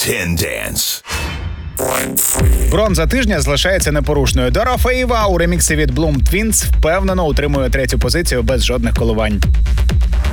10 Dance. Бронза тижня залишається непорушною. Дора Феєва у реміксі від Bloom Twins впевнено утримує третю позицію без жодних коливань.